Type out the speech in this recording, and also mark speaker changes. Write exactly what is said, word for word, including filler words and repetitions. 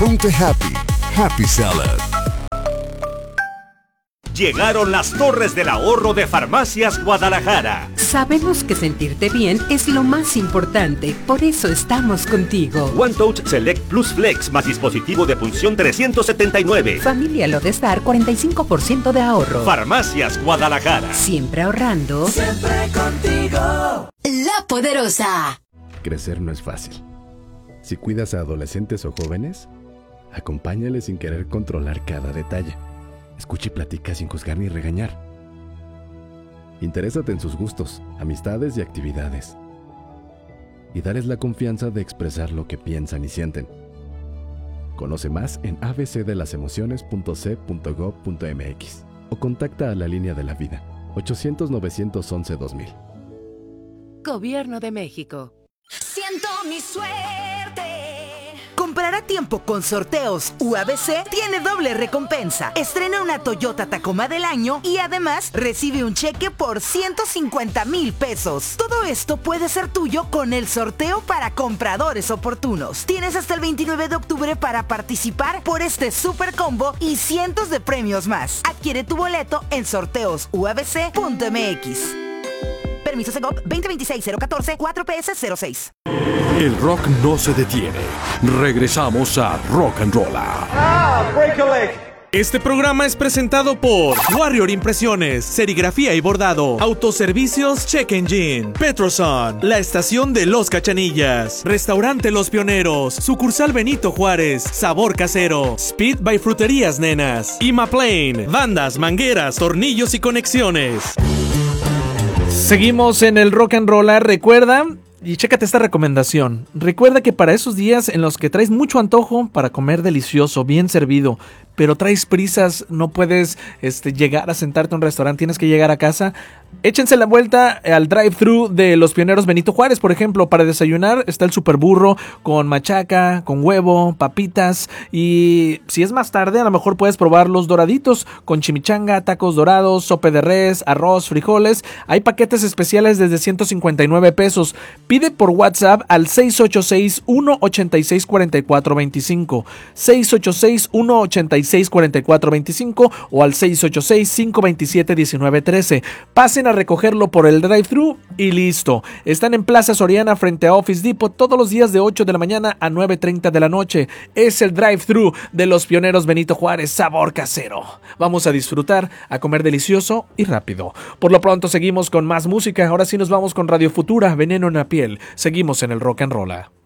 Speaker 1: Ponte happy. Happy Salad.
Speaker 2: Llegaron las torres del ahorro de Farmacias Guadalajara.
Speaker 3: Sabemos que sentirte bien es lo más importante, por eso estamos contigo.
Speaker 2: One Touch Select Plus Flex más dispositivo de punción trescientos setenta y nueve.
Speaker 3: Familia Lodestar, cuarenta y cinco por ciento de ahorro.
Speaker 2: Farmacias Guadalajara.
Speaker 3: Siempre ahorrando.
Speaker 4: Siempre contigo.
Speaker 5: La Poderosa.
Speaker 6: Crecer no es fácil. Si cuidas a adolescentes o jóvenes, acompáñales sin querer controlar cada detalle. Escucha y platica sin juzgar ni regañar. Interésate en sus gustos, amistades y actividades. Y dales la confianza de expresar lo que piensan y sienten. Conoce más en a b c de las emociones punto c punto gov punto m x o contacta a la línea de la vida ochocientos, novecientos once, dos mil.
Speaker 3: Gobierno de México.
Speaker 5: Siento mi suerte.
Speaker 7: Comprar a tiempo con Sorteos U A B C tiene doble recompensa. Estrena una Toyota Tacoma del año y además recibe un cheque por ciento cincuenta mil pesos. Todo esto puede ser tuyo con el sorteo para compradores oportunos. Tienes hasta el veintinueve de octubre para participar por este super combo y cientos de premios más. Adquiere tu boleto en sorteos u a b c punto m x. Permiso Segov veinte veintiséis cero catorce cuatro P S cero seis.
Speaker 8: El rock no se detiene. Regresamos a Rock and Rolla.
Speaker 9: Ah, break a leg.
Speaker 10: Este programa es presentado por Warrior Impresiones, Serigrafía y Bordado, Autoservicios Check Engine, Petroson, La Estación de Los Cachanillas, Restaurante Los Pioneros, Sucursal Benito Juárez, Sabor Casero, Speed by Fruterías Nenas, Imaplane, bandas, mangueras, tornillos y conexiones.
Speaker 11: Seguimos en el Rock and Roll. Recuerda, y chécate esta recomendación. Recuerda que para esos días en los que traes mucho antojo para comer delicioso, bien servido, pero traes prisas, no puedes este, llegar a sentarte a un restaurante, tienes que llegar a casa, échense la vuelta al drive-thru de Los Pioneros Benito Juárez, por ejemplo. Para desayunar está el super burro con machaca, con huevo, papitas, y si es más tarde a lo mejor puedes probar los doraditos con chimichanga, tacos dorados, sope de res, arroz, frijoles. Hay paquetes especiales desde ciento cincuenta y nueve pesos. Pide por WhatsApp al seis ocho seis, uno ocho seis, cuatro cuatro dos cinco, seis ocho seis, uno ocho seis, cuatro cuatro dos cinco o al seis ocho seis, cinco dos siete, uno nueve uno tres. Pasen a recogerlo por el drive-thru y listo. Están en Plaza Soriana frente a Office Depot todos los días de ocho de la mañana a nueve treinta de la noche. Es el drive-thru de Los Pioneros Benito Juárez, sabor casero. Vamos a disfrutar, a comer delicioso y rápido. Por lo pronto seguimos con más música. Ahora sí nos vamos con Radio Futura, Veneno en la Piel. Seguimos en el Rock and Roll.